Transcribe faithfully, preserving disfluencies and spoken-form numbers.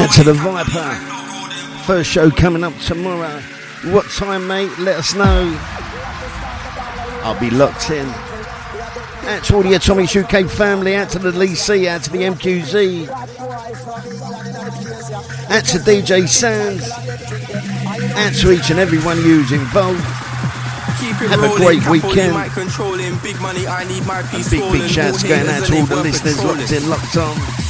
Out to the Viper. First show coming up tomorrow. What time, mate? Let us know. I'll be locked in. Out to all the Atomic U K family. Out to the Lee C. Out to the M Q Z. Out to D J Sands. Out to each and every one of you who's involved. Have a great weekend. Big money, I need my a big, big shouts going out to all the listeners locked in, locked on.